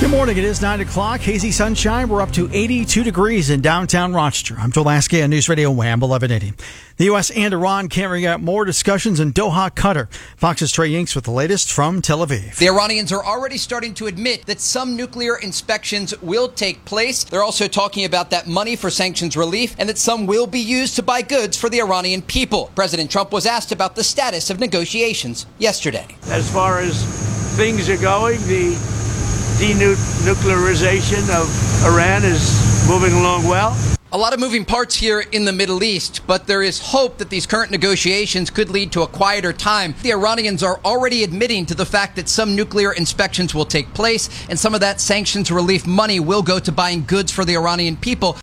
Good morning. It is 9 o'clock. Hazy sunshine. We're up to 82 degrees in downtown Rochester. I'm Joel Lasky on News Radio Wham 1180. The U.S. and Iran carrying out more discussions in Doha, Qatar. Fox's Trey Yinks with the latest from Tel Aviv. The Iranians are already starting to admit that some nuclear inspections will take place. They're also talking about that money for sanctions relief and that some will be used to buy goods for the Iranian people. President Trump was asked about the status of negotiations yesterday. As far as things are going, the denuclearization of Iran is moving along well. A lot of moving parts here in the Middle East, but there is hope that these current negotiations could lead to a quieter time. The Iranians are already admitting to the fact that some nuclear inspections will take place, and some of that sanctions relief money will go to buying goods for the Iranian people.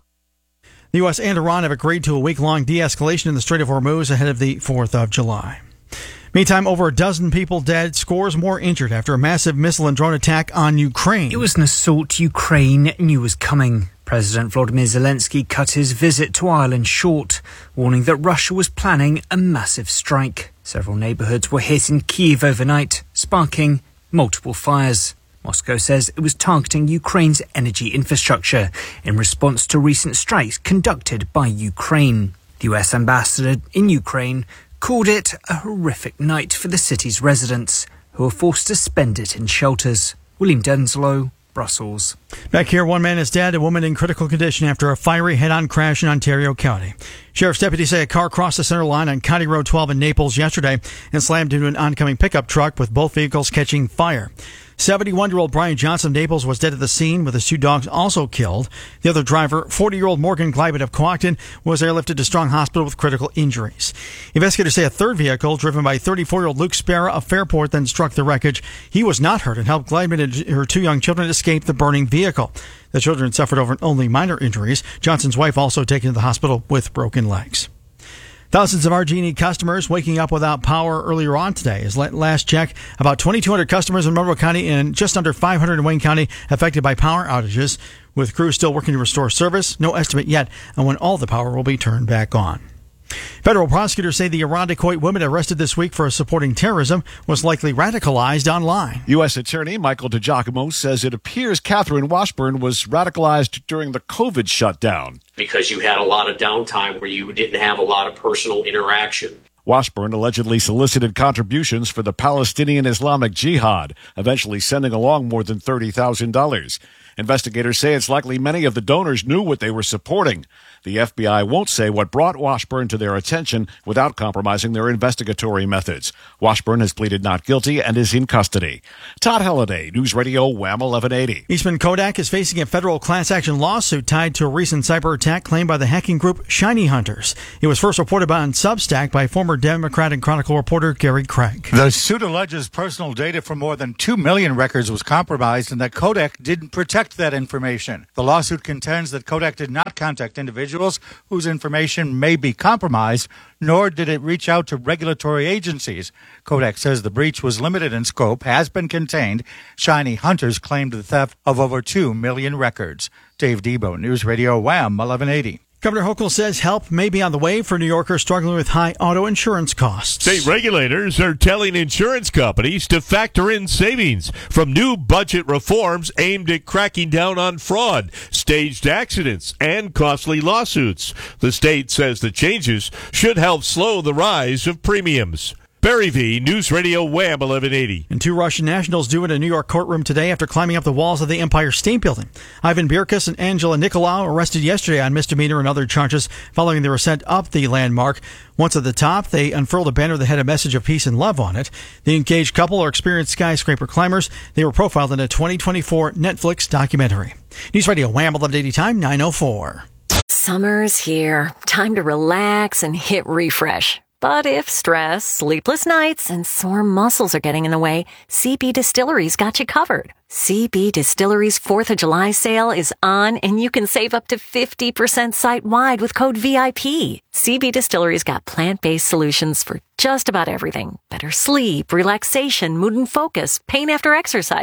The U.S. and Iran have agreed to a week-long de-escalation in the Strait of Hormuz ahead of the 4th of July. Meantime, over a dozen people dead, scores more injured after a massive missile and drone attack on Ukraine. It was an assault Ukraine knew was coming. President Volodymyr Zelensky cut his visit to Ireland short, warning that Russia was planning a massive strike. Several neighbourhoods were hit in Kyiv overnight, sparking multiple fires. Moscow says it was targeting Ukraine's energy infrastructure in response to recent strikes conducted by Ukraine. The US ambassador in Ukraine called it a horrific night for the city's residents, who were forced to spend it in shelters. William Denslow, Brussels. Back here, one man is dead, a woman in critical condition after a fiery head-on crash in Ontario County. Sheriff's deputies say a car crossed the center line on County Road 12 in Naples yesterday and slammed into an oncoming pickup truck, with both vehicles catching fire. 71-year-old Brian Johnson of Naples was dead at the scene, with his two dogs also killed. The other driver, 40-year-old Morgan Gleibit of Coacton, was airlifted to Strong Hospital with critical injuries. Investigators say a third vehicle, driven by 34-year-old Luke Sparrow of Fairport, then struck the wreckage. He was not hurt and helped Gleibit and her two young children escape the burning vehicle. The children suffered only minor injuries. Johnson's wife also taken to the hospital with broken legs. Thousands of RG&E customers waking up without power earlier on today. As last check, about 2,200 customers in Monroe County and just under 500 in Wayne County affected by power outages, with crews still working to restore service. No estimate yet on when all the power will be turned back on. Federal prosecutors say the Irondequoit woman arrested this week for supporting terrorism was likely radicalized online. U.S. Attorney Michael DiGiacomo says it appears Catherine Washburn was radicalized during the COVID shutdown, because you had a lot of downtime where you didn't have a lot of personal interaction. Washburn allegedly solicited contributions for the Palestinian Islamic Jihad, eventually sending along more than $30,000. Investigators say it's likely many of the donors knew what they were supporting. The FBI won't say what brought Washburn to their attention without compromising their investigatory methods. Washburn has pleaded not guilty and is in custody. Todd Halliday, News Radio Wham 1180. Eastman Kodak is facing a federal class action lawsuit tied to a recent cyber attack claimed by the hacking group Shiny Hunters. It was first reported on Substack by former Democrat and Chronicle reporter Gary Craig. The suit alleges personal data from more than 2 million records was compromised and that Kodak didn't protect that information. The lawsuit contends that Kodak did not contact individuals whose information may be compromised, nor did it reach out to regulatory agencies. Kodak says the breach was limited in scope, has been contained. Shiny Hunters claimed the theft of over 2 million records. Dave Debo, News Radio Wham 1180. Governor Hochul says help may be on the way for New Yorkers struggling with high auto insurance costs. State regulators are telling insurance companies to factor in savings from new budget reforms aimed at cracking down on fraud, staged accidents, and costly lawsuits. The state says the changes should help slow the rise of premiums. Barry V, News Radio Wham 1180. And two Russian nationals due in a New York courtroom today after climbing up the walls of the Empire State Building. Ivan Birkus and Angela Nicolau arrested yesterday on misdemeanor and other charges following their ascent up the landmark. Once at the top, they unfurled a banner that had a message of peace and love on it. The engaged couple are experienced skyscraper climbers. They were profiled in a 2024 Netflix documentary. News Radio Wham 1180 time 9:04. Summer's here. Time to relax and hit refresh. But if stress, sleepless nights, and sore muscles are getting in the way, CB Distillery's got you covered. CB Distillery's 4th of July sale is on, and you can save up to 50% site-wide with code VIP. CB Distillery's got plant-based solutions for just about everything. Better sleep, relaxation, mood and focus, pain after exercise.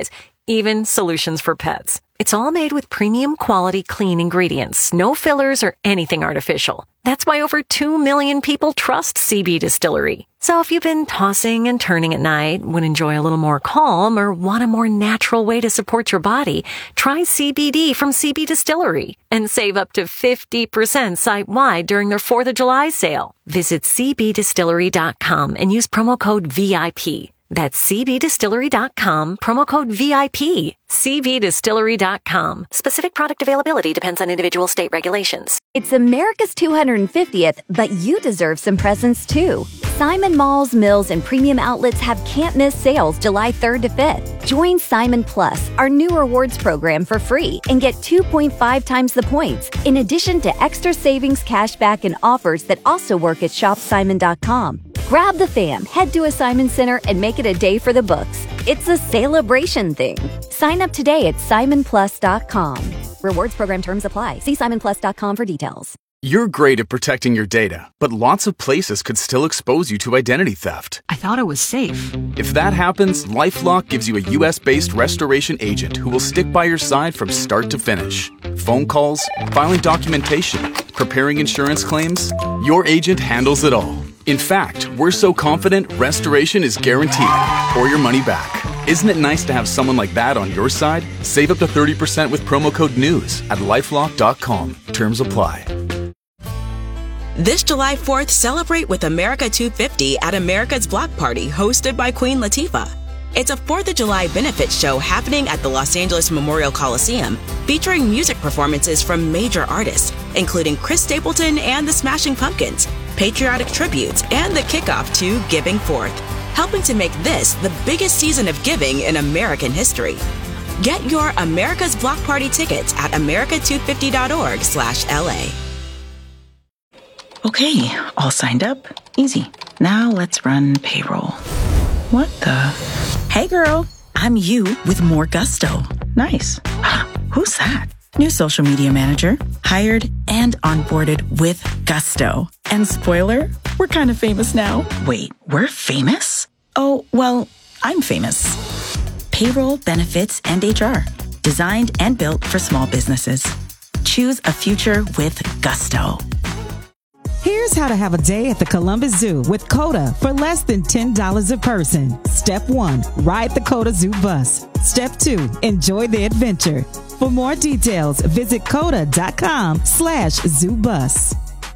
even solutions for pets. It's all made with premium quality clean ingredients, no fillers or anything artificial. That's why over 2 million people trust CB Distillery. So if you've been tossing and turning at night, would enjoy a little more calm, or want a more natural way to support your body, try CBD from CB Distillery and save up to 50% site-wide during their 4th of July sale. Visit cbdistillery.com and use promo code VIP. That's cbdistillery.com, promo code VIP. cbdistillery.com. Specific product availability depends on individual state regulations. It's America's 250th, but you deserve some presents too. Simon Malls, Mills, and Premium Outlets have can't-miss sales July 3rd to 5th. Join Simon Plus, our new rewards program, for free and get 2.5 times the points, in addition to extra savings, cashback, and offers that also work at shopsimon.com. Grab the fam, head to a Simon Center, and make it a day for the books. It's a celebration thing. Sign up today at simonplus.com. Rewards program terms apply. See simonplus.com for details. You're great at protecting your data, but lots of places could still expose you to identity theft. I thought it was safe. If that happens, LifeLock gives you a U.S.-based restoration agent who will stick by your side from start to finish. Phone calls, filing documentation, preparing insurance claims, your agent handles it all. In fact, we're so confident restoration is guaranteed or your money back. Isn't it nice to have someone like that on your side? Save up to 30% with promo code NEWS at LifeLock.com. Terms apply. This July 4th, celebrate with America 250 at America's Block Party, hosted by Queen Latifah. It's a 4th of July benefit show happening at the Los Angeles Memorial Coliseum, featuring music performances from major artists, including Chris Stapleton and the Smashing Pumpkins, patriotic tributes, and the kickoff to Giving Forth, helping to make this the biggest season of giving in American history. Get your America's Block Party tickets at america250.org/LA. Okay, all signed up. Easy. Now let's run payroll. What the? Hey girl, I'm you with more gusto. Nice. Who's that? New social media manager, hired and onboarded with gusto. And spoiler, we're kind of famous now. Wait, we're famous? Oh, well, I'm famous. Payroll, benefits, and HR. Designed and built for small businesses. Choose a future with gusto. Here's how to have a day at the Columbus Zoo with COTA for less than $10 a person. Step 1, ride the COTA Zoo bus. Step 2, enjoy the adventure. For more details, visit COTA.com/ZooBus.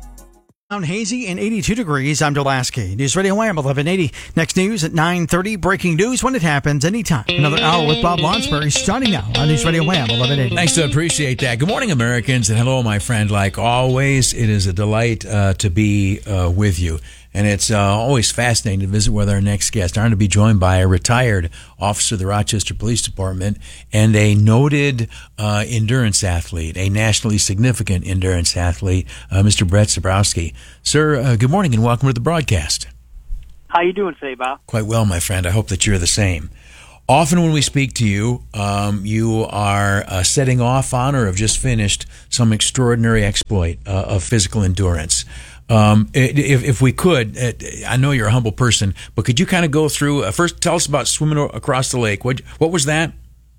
Hazy and 82 degrees. I'm Dulaski. News Radio Wham 1180. Next news at 9:30. Breaking news when it happens anytime. Another hour with Bob Lonsberry starting now on News Radio Wham 1180. Thanks, to appreciate that. Good morning, Americans, and hello, my friend. Like always, it is a delight to be with you. And it's always fascinating to visit with our next guest. I'm going to be joined by a retired officer of the Rochester Police Department and a noted endurance athlete, a nationally significant endurance athlete, Mr. Brett Zebrowski. Sir, good morning and welcome to the broadcast. How you doing today, Bob? Quite well, my friend. I hope that you're the same. Often when we speak to you, you are setting off on or have just finished some extraordinary exploit of physical endurance. If we could, I know you're a humble person, but could you kind of go through, first tell us about swimming across the lake. What was that?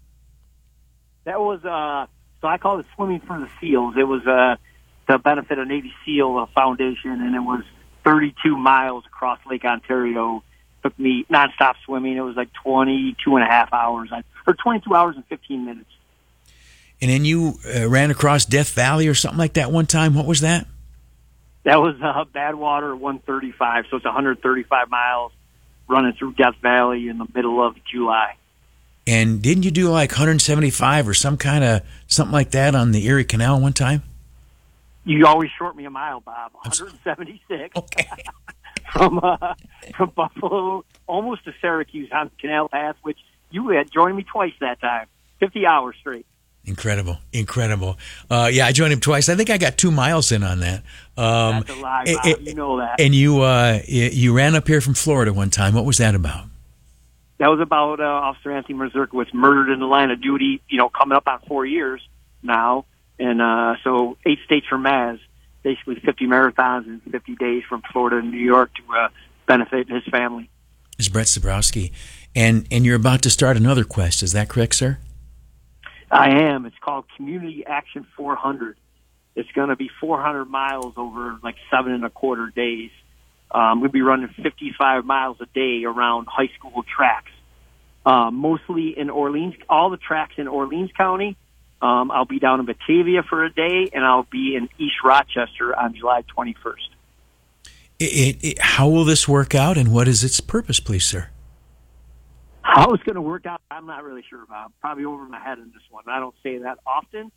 That was, so I call it Swimming for the SEALs. It was the benefit of Navy SEAL Foundation, and it was 32 miles across Lake Ontario. Took me nonstop swimming. It was like 22 and a half hours, or 22 hours and 15 minutes. And then you ran across Death Valley or something like that one time. What was that? That was Badwater 135, so it's 135 miles running through Death Valley in the middle of July. And didn't you do like 175 or something like that on the Erie Canal one time? You always short me a mile, Bob. 176. Okay. from Buffalo almost to Syracuse on the Canal Pass, which you had joined me twice that time. 50 hours straight. Incredible. Yeah, I joined him twice. I think I got 2 miles in on that. That's a lie, Bob. You know that. And you ran up here from Florida one time. What was that about? That was about Officer Anthony Mazurkowitz murdered in the line of duty, coming up on 4 years now. And so 8 states from Maz, basically 50 marathons in 50 days from Florida to New York to benefit his family. It's Brett Zebrowski. and you're about to start another quest. Is that correct, sir? I am. It's called Community Action 400. It's going to be 400 miles over like 7.25 days. We'll be running 55 miles a day around high school tracks, mostly in Orleans, all the tracks in Orleans County. I'll be down in Batavia for a day, and I'll be in East Rochester on July 21st. How will this work out, and what is its purpose, please, sir? How it's going to work out, I'm not really sure about. Probably over my head in this one. I don't say that often,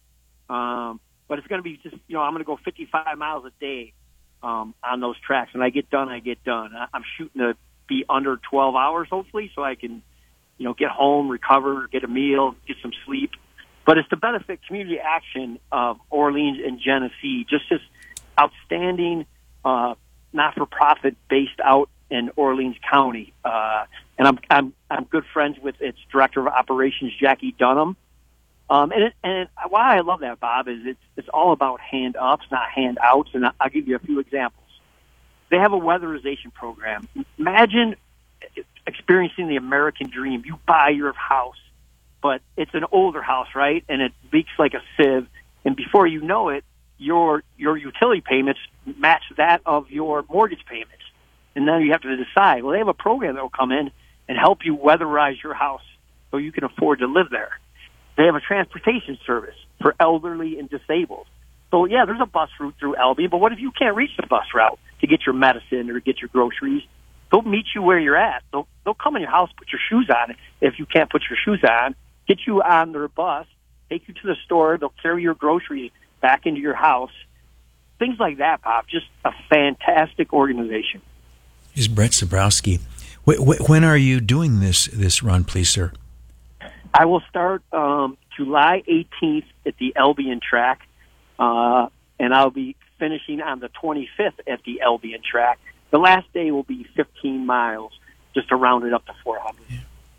but it's going to be just, I'm going to go 55 miles a day on those tracks. When I get done, I get done. I'm shooting to be under 12 hours, hopefully, so I can, get home, recover, get a meal, get some sleep. But it's to benefit community action of Orleans and Genesee, just this outstanding not-for-profit based out in Orleans County. And I'm good friends with its director of operations, Jackie Dunham. And why I love that, Bob, is it's all about hand ups, not hand outs. And I'll give you a few examples. They have a weatherization program. Imagine experiencing the American dream. You buy your house, but it's an older house, right? And it leaks like a sieve. And before you know it, your utility payments match that of your mortgage payments. And then you have to decide, well, they have a program that will come in and help you weatherize your house so you can afford to live there. They have a transportation service for elderly and disabled. So, yeah, there's a bus route through Albion, but what if you can't reach the bus route to get your medicine or get your groceries? They'll meet you where you're at. They'll come in your house, put your shoes on if you can't put your shoes on, get you on their bus, take you to the store. They'll carry your groceries back into your house. Things like that, Bob. Just a fantastic organization. Is Brett Zabrowski. When are you doing this run, please, sir? I will start July 18th at the Albion track, and I'll be finishing on the 25th at the Albion track. The last day will be 15 miles, just to round it up to 400. Yeah.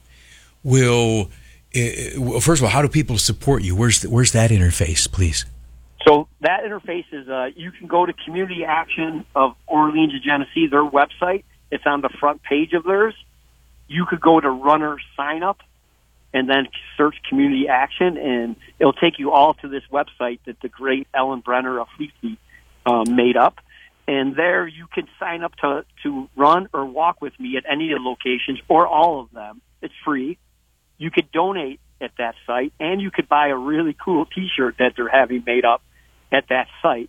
Well, first of all, how do people support you? Where's that interface, please? So that interface is you can go to Community Action of Orleans and Genesee, their website. It's on the front page of theirs. You could go to Runner Sign Up and then search Community Action, and it'll take you all to this website that the great Ellen Brenner of Fleet Feet made up. And there you can sign up to run or walk with me at any of the locations or all of them. It's free. You could donate at that site, and you could buy a really cool T-shirt that they're having made up at that site.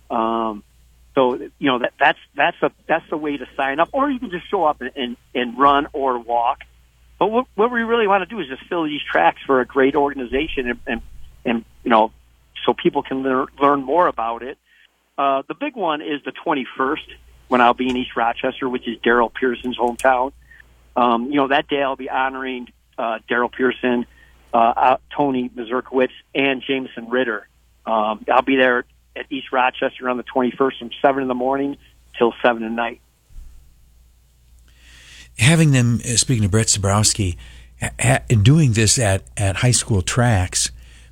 So that's the way to sign up, or you can just show up and run or walk. But what we really want to do is just fill these tracks for a great organization, and so people can learn more about it. The big one is the 21st, when I'll be in East Rochester, which is Daryl Pearson's hometown. That day I'll be honoring Daryl Pearson, Tony Mazurkowitz, and Jameson Ritter. I'll be there at East Rochester on the 21st from 7 in the morning till 7 at night. Having them, speaking to Brett Zabrowski, doing this at high school tracks,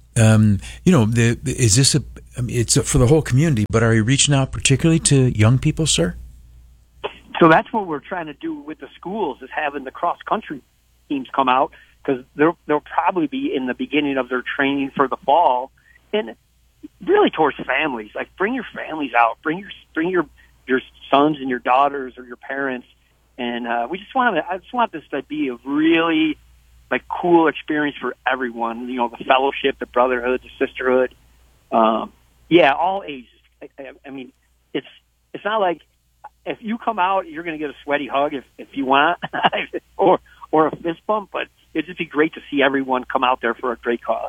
is this it's for the whole community, but are you reaching out particularly to young people, sir? So that's what we're trying to do with the schools, is having the cross-country teams come out, because they'll probably be in the beginning of their training for the fall, and really towards families. Like, bring your families out, bring your sons and your daughters or your parents, and I just want this to be a really cool experience for everyone. The fellowship, the brotherhood, the sisterhood. All ages. I mean, it's not like if you come out, you're going to get a sweaty hug if you want, or a fist bump. But it'd just be great to see everyone come out there for a great cause.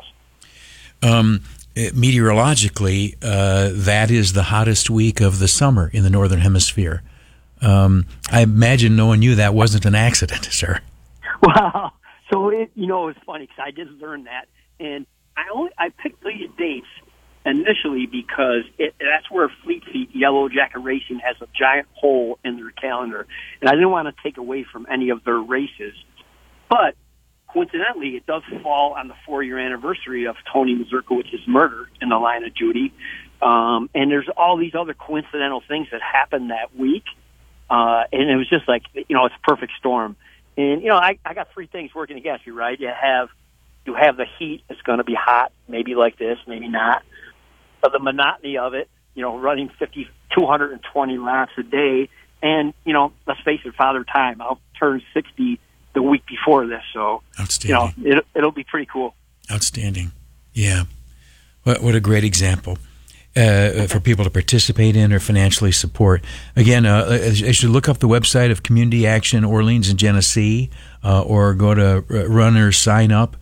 Meteorologically, that is the hottest week of the summer in the Northern Hemisphere. I imagine, knowing you, that wasn't an accident, sir. Well, so it was funny because I did learn that, and I picked these dates initially because that's where Fleet Feet Yellow Jacket Racing has a giant hole in their calendar, and I didn't want to take away from any of their races. But coincidentally, it does fall on the 4-year anniversary of Tony Mazurkowicz's murder in the line of duty, and there's all these other coincidental things that happened that week, and it was just it's a perfect storm. And, I got three things working against you, right? You have the heat. It's going to be hot, maybe like this, maybe not. But the monotony of it, running 220 laps a day. And, let's face it, Father Time. I'll turn 60 the week before this. So, outstanding. It'll be pretty cool. Outstanding. Yeah. What a great example for people to participate in or financially support. Again, you should look up the website of Community Action Orleans and Genesee, or go to Runners Sign Up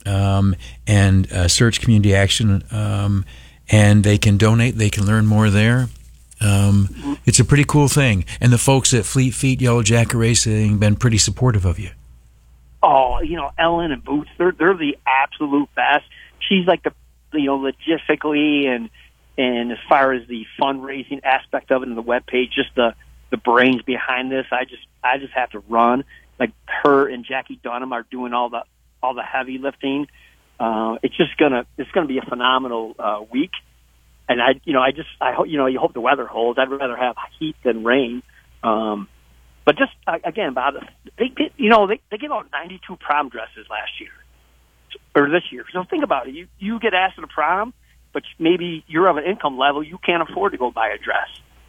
and search Community Action, and they can donate. They can learn more there. It's a pretty cool thing. And the folks at Fleet Feet Yellow Jacket Racing have been pretty supportive of you. Oh, Ellen and Boots, they're the absolute best. She's like the, logistically and as far as the fundraising aspect of it and the webpage, just the brains behind this. I just have to run. Like her and Jackie Dunham are doing all the heavy lifting. It's gonna be a phenomenal week. And I hope, you hope the weather holds. I'd rather have heat than rain. But just again, Bob, they gave out 92 prom dresses last year or this year. So think about it. You get asked at a prom, but maybe you're of an income level you can't afford to go buy a dress.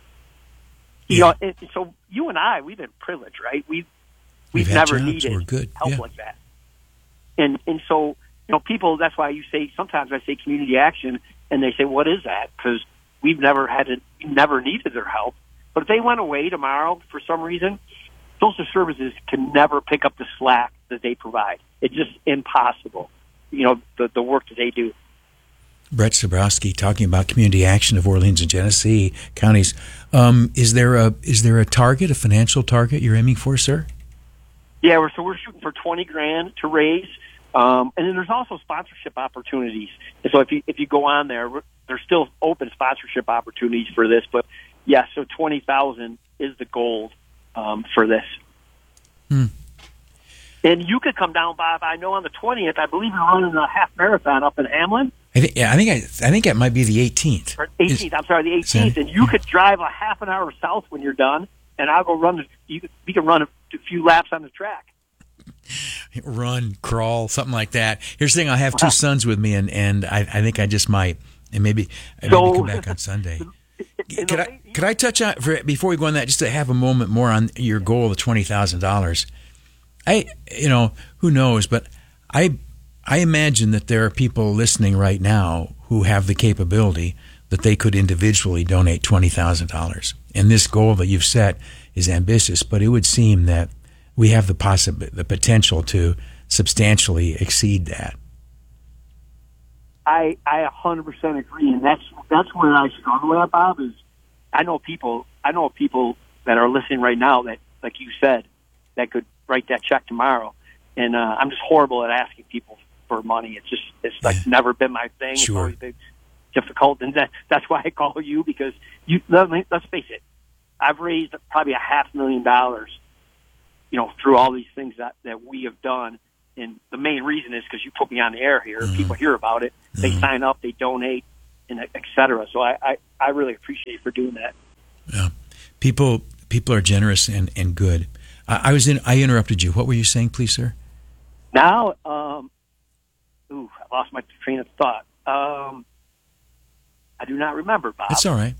Yeah. So you and I, we've been privileged, right? We've had never jobs. We're needed good. help like that. And so people. That's why you say sometimes I say community action, and they say, "What is that?" Because we've never needed their help. But if they went away tomorrow for some reason, social services can never pick up the slack that they provide. It's just impossible. The work that they do. Brett Zabrowski talking about community action of Orleans and Genesee counties. Is there a target, a financial target you're aiming for, sir? Yeah, we're shooting for $20,000 to raise, and then there's also sponsorship opportunities. And so if you go on there, there's still open sponsorship opportunities for this. But yeah, so 20,000 is the goal for this. And you could come down, Bob. I know on the 20th, I believe you're running a half marathon up in Hamlin. I think it might be the 18th. Or 18th. I'm sorry, the 18th. And you could drive a half an hour south when you're done, and I'll go run. We can run a few laps on the track. Run, crawl, something like that. Here's the thing: I have two sons with me, and I think I just might, and maybe come back on Sunday. Could I touch on before we go on that, just to have a moment more on your goal of $20,000? Who knows, but I imagine that there are people listening right now who have the capability that they could individually donate $20,000. And this goal that you've set is ambitious, but it would seem that we have the potential to substantially exceed that. I 100% agree, and that's where I struggle at, Bob. Is I know people that are listening right now that, like you said, that could write that check tomorrow, and I'm just horrible at asking people for money. It's like never been my thing. Sure. It's always been difficult, and that's why I call you, because let's face it, I've raised probably $500,000, through all these things that we have done. And the main reason is because you put me on the air here. People hear about it. They sign up, they donate, and et cetera. So I really appreciate you for doing that. Yeah. People are generous and good. I interrupted you. What were you saying, please, sir? Now, I lost my train of thought. I do not remember, Bob. That's all right.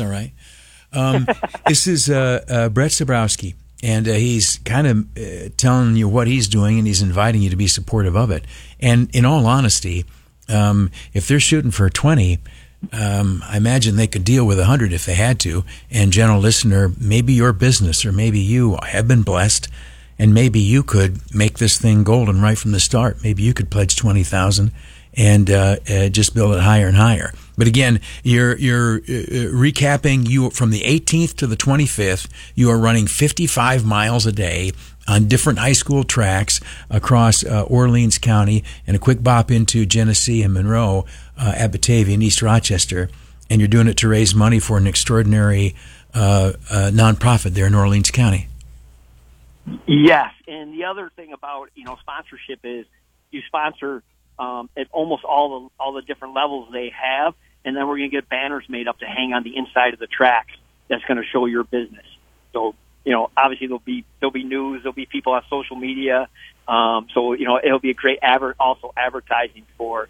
This is Brett Zabrowski. And he's kind of telling you what he's doing, and he's inviting you to be supportive of it. And in all honesty, if they're shooting for 20, I imagine they could deal with 100 if they had to. And general listener, maybe your business or maybe you have been blessed, and maybe you could make this thing golden right from the start. Maybe you could pledge 20,000 and just build it higher and higher. But again, you're recapping. You from the 18th to the 25th, you are running 55 miles a day on different high school tracks across Orleans County, and a quick bop into Genesee and Monroe at Batavia and East Rochester. And you're doing it to raise money for an extraordinary nonprofit there in Orleans County. Yes, and the other thing about sponsorship is you sponsor at almost all the different levels they have, and then we're going to get banners made up to hang on the inside of the tracks that's going to show your business. So obviously there'll be news, there'll be people on social media. So it'll be a great advertising for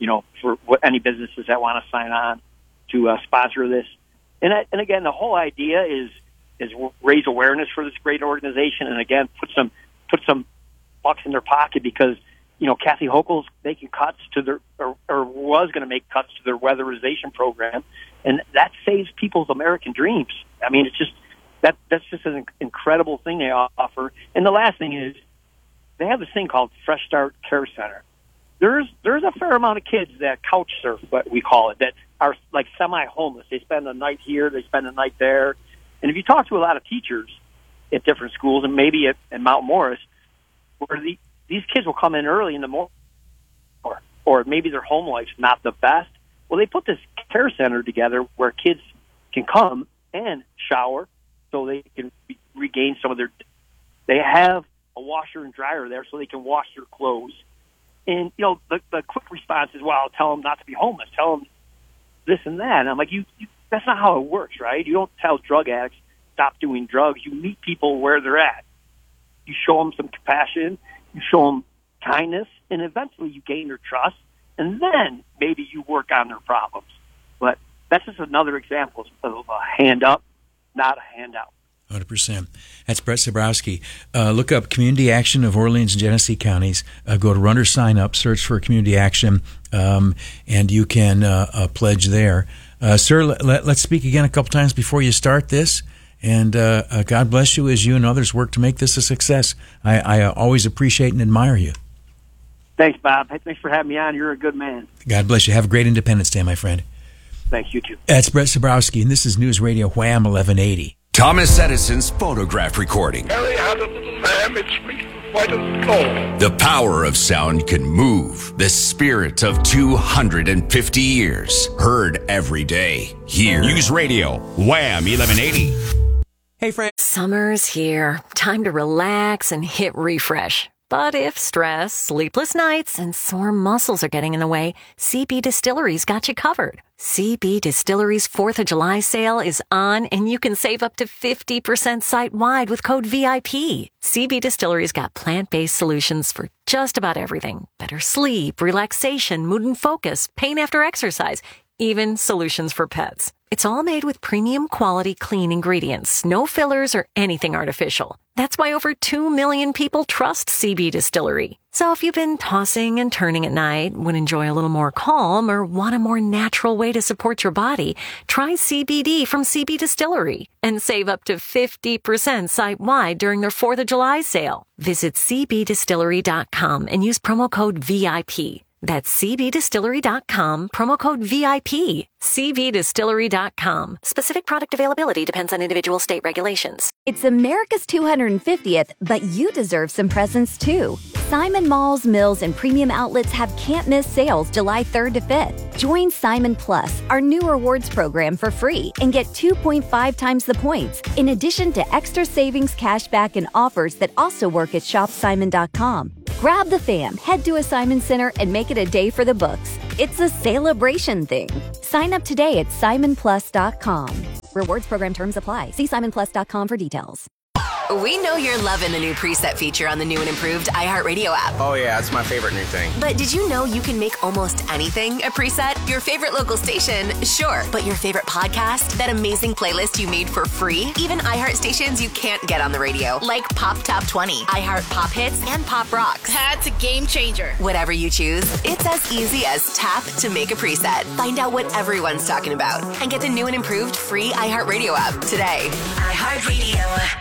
any businesses that want to sign on to sponsor this. And again, the whole idea is raise awareness for this great organization, and again, put some bucks in their pocket, because Kathy Hochul's making cuts to their or was going to make cuts to their weatherization program, and that saves people's American dreams. I mean, it's just that's just an incredible thing they offer. And the last thing is, they have this thing called Fresh Start Care Center. There's a fair amount of kids that couch surf, what we call it, that are like semi-homeless. They spend a night here, they spend a night there. And if you talk to a lot of teachers at different schools, and maybe at Mount Morris, where these kids will come in early in the morning, or maybe their home life's not the best, well, they put this care center together where kids can come and shower so they can regain some of their... They have a washer and dryer there so they can wash their clothes. And, the quick response is, well, tell them not to be homeless. Tell them this and that. And I'm like, that's not how it works, right? You don't tell drug addicts, stop doing drugs. You meet people where they're at. You show them some compassion. You show them kindness. And eventually you gain their trust. And then maybe you work on their problems. But that's just another example of a hand up, not a handout. 100%. That's Brett Zabrowski. Look up Community Action of Orleans and Genesee counties. Go to Runner Sign Up, search for Community Action, and you can pledge there. Sir, let's speak again a couple times before you start this. And God bless you as you and others work to make this a success. I always appreciate and admire you. Thanks, Bob. Thanks for having me on. You're a good man. God bless you. Have a great Independence Day, my friend. Thanks, you too. That's Brett Zabrowski, and this is News Radio Wham 1180. Thomas Edison's photograph recording. Harry had a little lamb, its fleece was white as snow. The power of sound can move the spirit of 250 years. Heard every day. Here. News Radio, Wham 1180. Hey, friend. Summer's here. Time to relax and hit refresh. But if stress, sleepless nights, and sore muscles are getting in the way, CB Distillery's got you covered. CB Distillery's 4th of July sale is on, and you can save up to 50% site-wide with code VIP. CB Distillery's got plant-based solutions for just about everything. Better sleep, relaxation, mood and focus, pain after exercise, even solutions for pets. It's all made with premium quality clean ingredients, no fillers or anything artificial. That's why over 2 million people trust CB Distillery. So if you've been tossing and turning at night, would enjoy a little more calm, or want a more natural way to support your body, try CBD from CB Distillery and save up to 50% site-wide during their 4th of July sale. Visit cbdistillery.com and use promo code VIP. That's cbdistillery.com, promo code VIP. cbdistillery.com. Specific product availability depends on individual state regulations. It's America's 250th, but you deserve some presents too. Simon Malls, Mills, and Premium Outlets have can't-miss sales July 3rd to 5th. Join Simon Plus, our new rewards program, for free and get 2.5 times the points, in addition to extra savings, cashback, and offers that also work at shopsimon.com. Grab the fam, head to a Simon Center, and make it a day for the books. It's a celebration thing. Sign up today at simonplus.com. Rewards program terms apply. See simonplus.com for details. We know you're loving the new preset feature on the new and improved iHeartRadio app. Oh yeah, it's my favorite new thing. But did you know you can make almost anything a preset? Your favorite local station, sure. But your favorite podcast? That amazing playlist you made for free? Even iHeart stations you can't get on the radio, like Pop Top 20, iHeart Pop Hits, and Pop Rocks. That's a game changer. Whatever you choose, it's as easy as tap to make a preset. Find out what everyone's talking about and get the new and improved free iHeartRadio app today. iHeartRadio.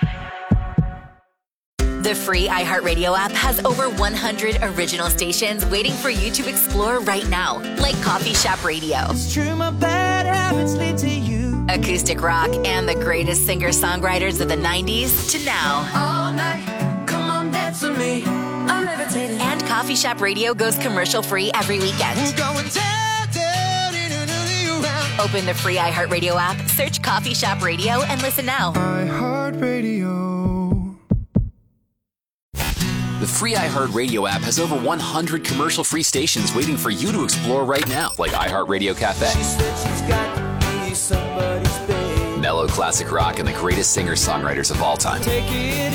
The free iHeartRadio app has over 100 original stations waiting for you to explore right now, like Coffee Shop Radio, It's true, my bad habits lead to you. acoustic rock, and the greatest singer-songwriters of the 90s to now. All night, come on, dance with me. I'm levitating. And Coffee Shop Radio goes commercial-free every weekend. We're going down, around. Open the free iHeartRadio app, search Coffee Shop Radio, and listen now. iHeartRadio. The free iHeartRadio app has over 100 commercial-free stations waiting for you to explore right now, like iHeartRadio Cafe, She said she's got to be somebody's babe. Mellow follow classic rock and the greatest singer-songwriters of all time. Take it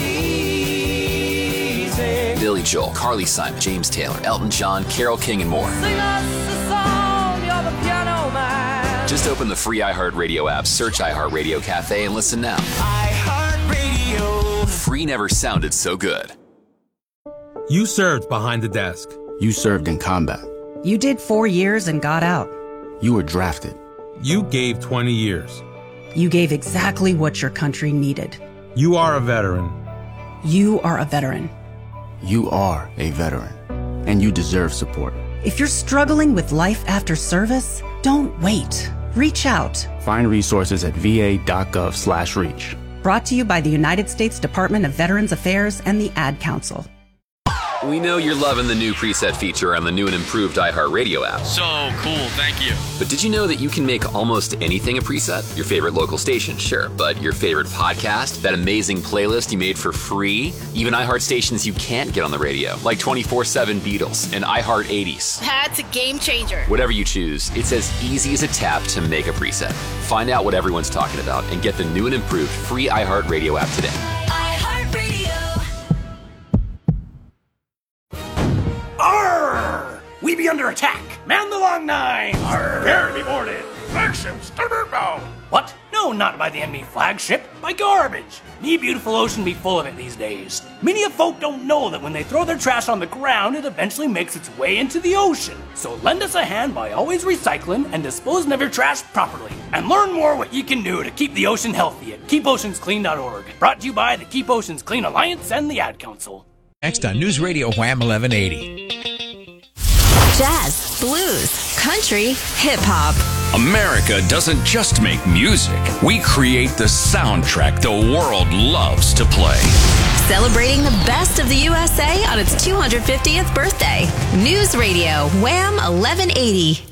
easy. Billy Joel, Carly Simon, James Taylor, Elton John, Carole King, and more. Sing us a song, you're the piano man. Just open the free iHeartRadio app, search iHeartRadio Cafe, and listen now. iHeartRadio. Free never sounded so good. You served behind the desk. You served in combat. You did 4 years and got out. You were drafted. You gave 20 years. You gave exactly what your country needed. You are a veteran. You are a veteran. You are a veteran, and you deserve support. If you're struggling with life after service, don't wait. Reach out. Find resources at va.gov/reach. Brought to you by the United States Department of Veterans Affairs and the Ad Council. We know you're loving the new preset feature on the new and improved iHeartRadio app. So cool, thank you. But did you know that you can make almost anything a preset? Your favorite local station, sure, but your favorite podcast, that amazing playlist you made for free, even iHeart stations you can't get on the radio, like 24/7 Beatles and iHeart 80s. That's a game changer. Whatever you choose, it's as easy as a tap to make a preset. Find out what everyone's talking about and get the new and improved free iHeartRadio app today. Arr! We be under attack. Man the long nine. Arr! Prepare to be boarded. Flagship starboard bound. What? No, not by the enemy flagship. By garbage. Me beautiful ocean be full of it these days. Many of folk don't know that when they throw their trash on the ground, it eventually makes its way into the ocean. So lend us a hand by always recycling and disposing of your trash properly. And learn more what you can do to keep the ocean healthy at keepoceansclean.org. Brought to you by the Keep Oceans Clean Alliance and the Ad Council. Next on News Radio Wham 1180. Jazz, blues, country, hip-hop. America doesn't just make music. We create the soundtrack the world loves to play. Celebrating the best of the USA on its 250th birthday. News Radio Wham 1180.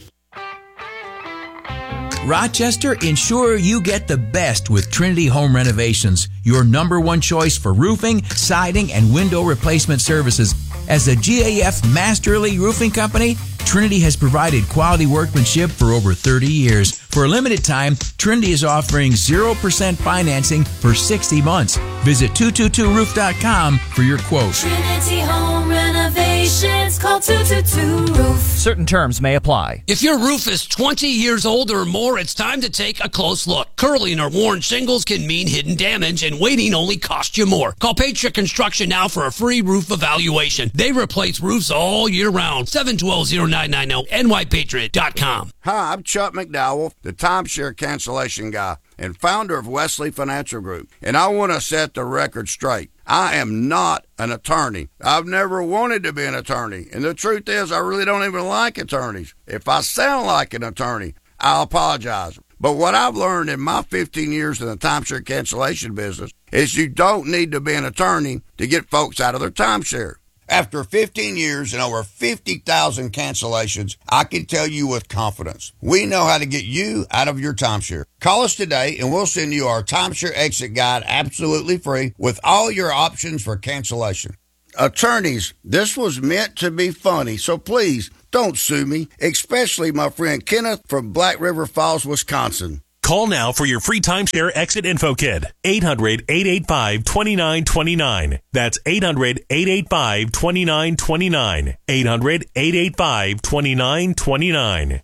Rochester, ensure you get the best with Trinity Home Renovations, your number one choice for roofing, siding, and window replacement services. As a GAF Masterly Roofing Company, Trinity has provided quality workmanship for over 30 years. For a limited time, Trinity is offering 0% financing for 60 months. Visit 222roof.com for your quote. Trinity Home Renovations. Call 222-ROOF. Certain terms may apply. If your roof is 20 years old or more, it's time to take a close look. Curling or worn shingles can mean hidden damage, and waiting only costs you more. Call Patriot Construction now for a free roof evaluation. They replace roofs all year round. 712-0990, nypatriot.com. Hi, I'm Chuck McDowell, the timeshare cancellation guy and founder of Wesley Financial Group. And I want to set the record straight. I am not an attorney. I've never wanted to be an attorney. And the truth is, I really don't even like attorneys. If I sound like an attorney, I'll apologize. But what I've learned in my 15 years in the timeshare cancellation business is you don't need to be an attorney to get folks out of their timeshare. After 15 years and over 50,000 cancellations, I can tell you with confidence, we know how to get you out of your timeshare. Call us today and we'll send you our timeshare exit guide absolutely free with all your options for cancellation. Attorneys, this was meant to be funny, so please don't sue me, especially my friend Kenneth from Black River Falls, Wisconsin. Call now for your free timeshare exit info kit. 800-885-2929. That's 800-885-2929. 800-885-2929.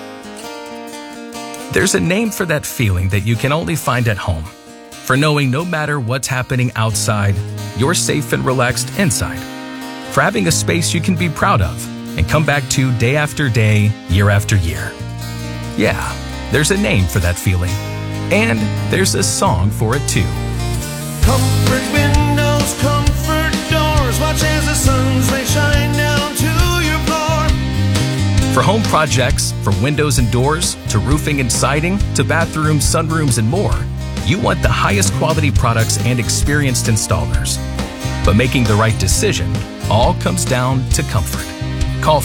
There's a name for that feeling that you can only find at home. For knowing no matter what's happening outside, you're safe and relaxed inside. For having a space you can be proud of and come back to day after day, year after year. Yeah. There's a name for that feeling, and there's a song for it too. Comfort windows, comfort doors. Watch as the sun's rays shine down to your floor. For home projects, from windows and doors, to roofing and siding, to bathrooms, sunrooms, and more, you want the highest quality products and experienced installers. But making the right decision all comes down to comfort. Call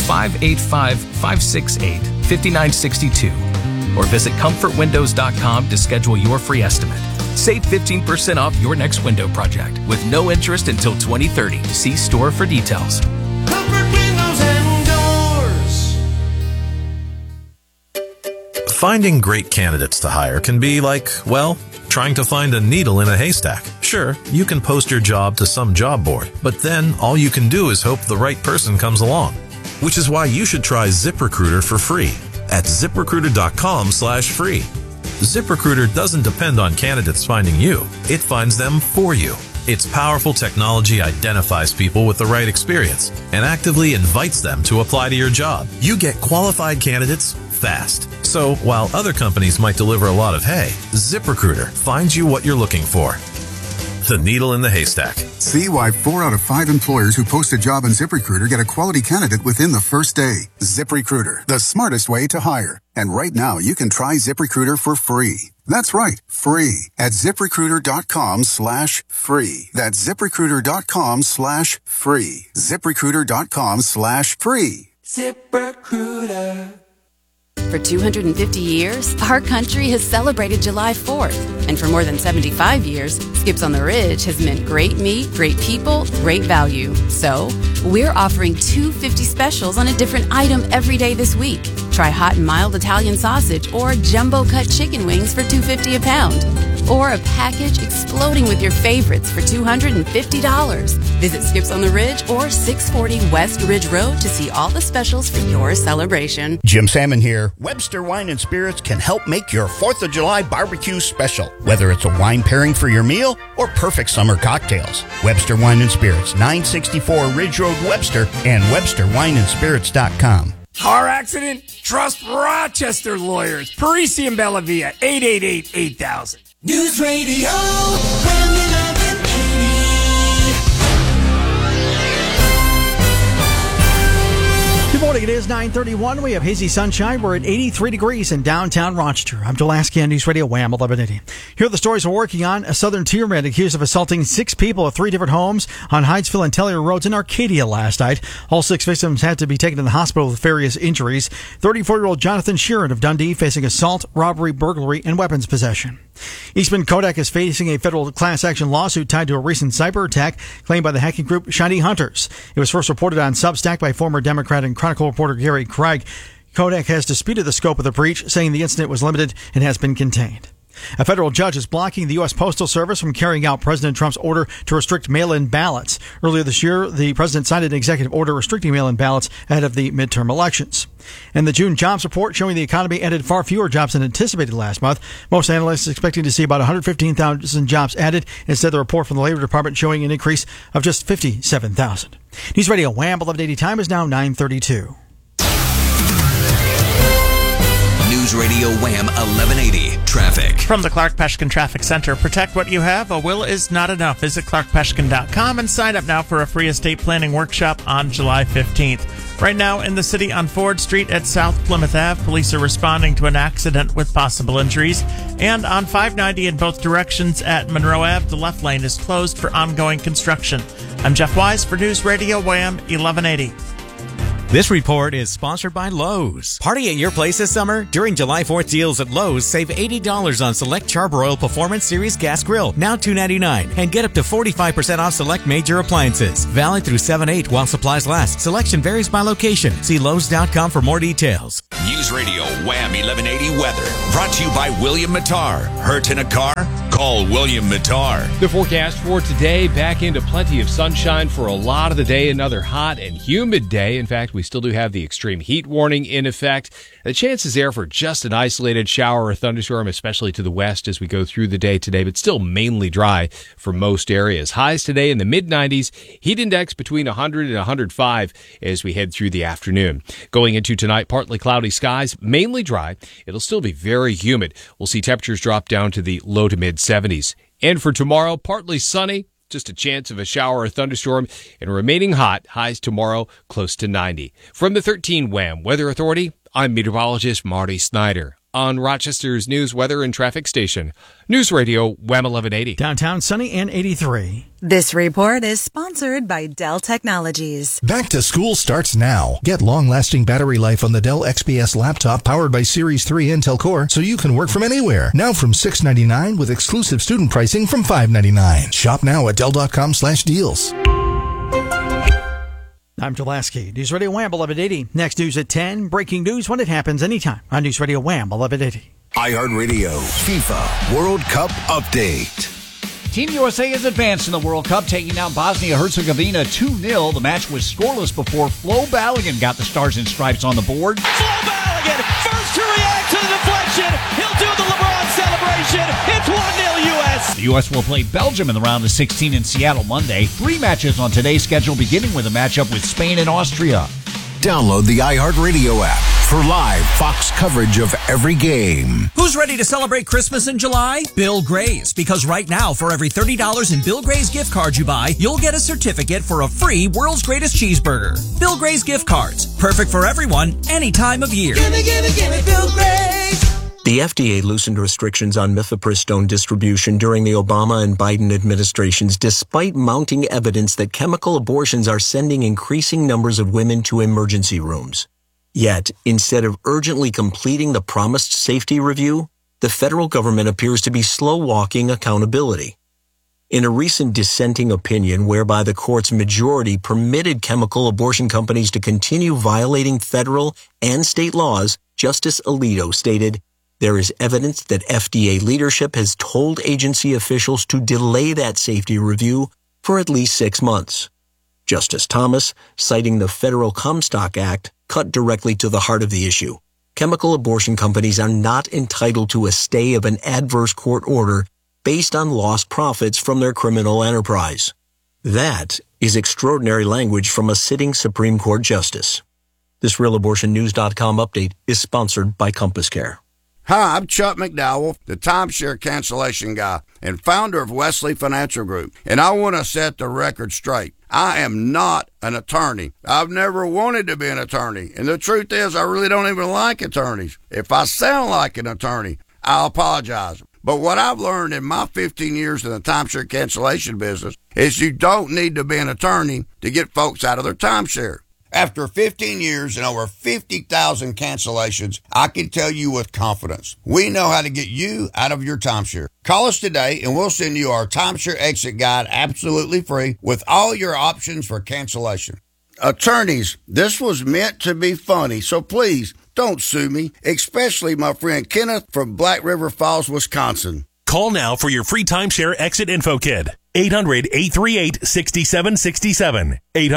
585-568-5962. or visit comfortwindows.com to schedule your free estimate. Save 15% off your next window project with no interest until 2030. See store for details. Comfort windows and doors. Finding great candidates to hire can be like, well, Trying to find a needle in a haystack? Sure, you can post your job to some job board, but then all you can do is hope the right person comes along. Which is why you should try ZipRecruiter for free at ZipRecruiter.com/free. ZipRecruiter doesn't depend on candidates finding you. It finds them for you. Its powerful technology identifies people with the right experience and actively invites them to apply to your job. You get qualified candidates fast. So while other companies might deliver a lot of hay, ZipRecruiter finds you what you're looking for. The needle in the haystack. See why 4 out of 5 employers who post a job on ZipRecruiter get a quality candidate within the first day. ZipRecruiter, the smartest way to hire. And right now, you can try ZipRecruiter for free. That's right, free at ZipRecruiter.com/free. That's ZipRecruiter.com/free. ZipRecruiter.com/free. ZipRecruiter. For 250 years, our country has celebrated July 4th. And for more than 75 years, Skips on the Ridge has meant great meat, great people, great value. So, we're offering $2.50 specials on a different item every day this week. Try hot and mild Italian sausage or jumbo cut chicken wings for $2.50 a pound. Or a package exploding with your favorites for $250. Visit Skips on the Ridge or 640 West Ridge Road to see all the specials for your celebration. Jim Salmon here. Webster Wine and Spirits can help make your 4th of July barbecue special. Whether it's a wine pairing for your meal or perfect summer cocktails. Webster Wine and Spirits, 964 Ridge Road, Webster, and WebsterWineandSpirits.com. Car accident? Trust Rochester Lawyers. Parisi and Bellavia, 888-8000. News Radio, Wham 1180. Good morning. It is 9:31. We have hazy sunshine. We're at 83 degrees in downtown Rochester. I'm Joe Lasky on News Radio Wham 1180. Here are the stories we're working on. A Southern Tier man accused of assaulting 6 people at 3 different homes on Hydesville and Tellier Roads in Arcadia last night. All 6 victims had to be taken to the hospital with various injuries. 34-year-old Jonathan Sheeran of Dundee facing assault, robbery, burglary, and weapons possession. Eastman Kodak is facing a federal class action lawsuit tied to a recent cyber attack claimed by the hacking group Shiny Hunters. It was first reported on Substack by former Democrat and Chronicle reporter Gary Craig. Kodak has disputed the scope of the breach, saying the incident was limited and has been contained. A federal judge is blocking the U.S. Postal Service from carrying out President Trump's order to restrict mail-in ballots. Earlier this year, the president signed an executive order restricting mail-in ballots ahead of the midterm elections. And the June jobs report showing the economy added far fewer jobs than anticipated last month. Most analysts expecting to see about 115,000 jobs added. Instead, the report from the Labor Department showing an increase of just 57,000. News Radio Wham 1180 time is now 9:32. News Radio Wham 1180 Traffic. From the Clark Peshkin Traffic Center, protect what you have. A will is not enough. Visit clarkpeshkin.com and sign up now for a free estate planning workshop on July 15th. Right now in the city on Ford Street at South Plymouth Ave, police are responding to an accident with possible injuries. And on 590 in both directions at Monroe Ave, the left lane is closed for ongoing construction. I'm Jeff Wise for News Radio Wham 1180. This report is sponsored by Lowe's. Party at your place this summer? During July 4th deals at Lowe's, save $80 on select Charbroil Performance Series Gas Grill, now $2.99, and get up to 45% off select major appliances. Valid through 7/8 while supplies last. Selection varies by location. See Lowe's.com for more details. News Radio Wham 1180 Weather. Brought to you by William Mattar. Hurt in a car? Call William Mattar. The forecast for today, back into plenty of sunshine for a lot of the day. Another hot and humid day. In fact, we still do have the extreme heat warning in effect. The chances there for just an isolated shower or thunderstorm, especially to the west as we go through the day today, but still mainly dry for most areas. Highs today in the mid-90s, heat index between 100 and 105 as we head through the afternoon. Going into tonight, partly cloudy skies, mainly dry. It'll still be very humid. We'll see temperatures drop down to the low to mid-70s. And for tomorrow, partly sunny. Just a chance of a shower or thunderstorm, and remaining hot, highs tomorrow close to 90. From the 13 Wham Weather Authority, I'm meteorologist Marty Snyder. On Rochester's news, weather, and traffic station, News Radio Wham 1180. Downtown sunny and 83. This report is sponsored by Dell Technologies. Back to school starts now. Get long-lasting battery life on the Dell XPS laptop powered by Series 3 Intel Core so you can work from anywhere. Now from $699 with exclusive student pricing from $599. Shop now at Dell.com/deals. I'm Jalaski. News Radio Wham 1180. Next news at 10. Breaking news when it happens anytime on News Radio Wham 1180. iHeartRadio FIFA World Cup Update. Team USA has advanced in the World Cup, taking down Bosnia-Herzegovina 2-0. The match was scoreless before Flo Balogun got the Stars and Stripes on the board. Flo Balogun, first to react to the deflection. He'll do the LeBron celebration. It's 1-0 U.S. The U.S. will play Belgium in the round of 16 in Seattle Monday. 3 matches on today's schedule, beginning with a matchup with Spain and Austria. Download the iHeartRadio app for live Fox coverage of every game. Who's ready to celebrate Christmas in July? Bill Gray's. Because right now, for every $30 in Bill Gray's gift cards you buy, you'll get a certificate for a free World's Greatest Cheeseburger. Bill Gray's gift cards. Perfect for everyone, any time of year. Gimme Bill Gray's. The FDA loosened restrictions on mifepristone distribution during the Obama and Biden administrations, despite mounting evidence that chemical abortions are sending increasing numbers of women to emergency rooms. Yet, instead of urgently completing the promised safety review, the federal government appears to be slow-walking accountability. In a recent dissenting opinion whereby the court's majority permitted chemical abortion companies to continue violating federal and state laws, Justice Alito stated, "There is evidence that FDA leadership has told agency officials to delay that safety review for at least 6 months." Justice Thomas, citing the Federal Comstock Act, cut directly to the heart of the issue. Chemical abortion companies are not entitled to a stay of an adverse court order based on lost profits from their criminal enterprise. That is extraordinary language from a sitting Supreme Court justice. This RealAbortionNews.com update is sponsored by Compass Care. Hi, I'm Chuck McDowell, the timeshare cancellation guy and founder of Wesley Financial Group, and I want to set the record straight. I am not an attorney. I've never wanted to be an attorney, and the truth is I really don't even like attorneys. If I sound like an attorney, I'll apologize. But what I've learned in my 15 years in the timeshare cancellation business is you don't need to be an attorney to get folks out of their timeshare. After 15 years and over 50,000 cancellations, I can tell you with confidence, we know how to get you out of your timeshare. Call us today and we'll send you our timeshare exit guide absolutely free with all your options for cancellation. Attorneys, this was meant to be funny, so please don't sue me, especially my friend Kenneth from Black River Falls, Wisconsin. Call now for your free timeshare exit info kit. 800-838-6767.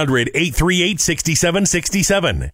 800-838-6767.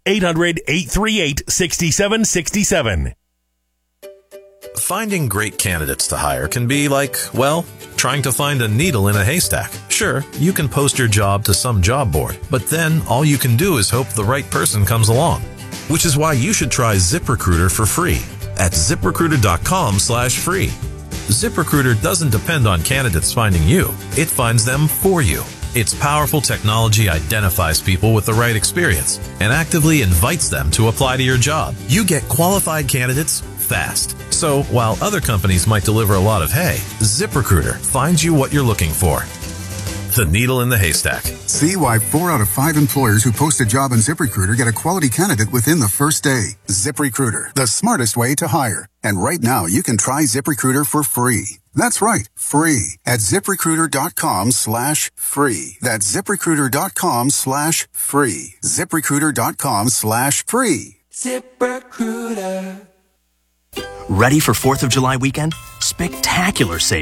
800-838-6767. Finding great candidates to hire can be like, well, trying to find a needle in a haystack. Sure, you can post your job to some job board, but then all you can do is hope the right person comes along. Which is why you should try ZipRecruiter for free at ZipRecruiter.com/free. ZipRecruiter doesn't depend on candidates finding you. It finds them for you. Its powerful technology identifies people with the right experience and actively invites them to apply to your job. You get qualified candidates fast. So while other companies might deliver a lot of hay, ZipRecruiter finds you what you're looking for. The needle in the haystack. See why 4 out of 5 employers who post a job on ZipRecruiter get a quality candidate within the first day. ZipRecruiter, the smartest way to hire. And right now, you can try ZipRecruiter for free. That's right, free at ZipRecruiter.com/free. That's ZipRecruiter.com/free. ZipRecruiter.com/free. ZipRecruiter. Ready for 4th of July weekend? Spectacular savings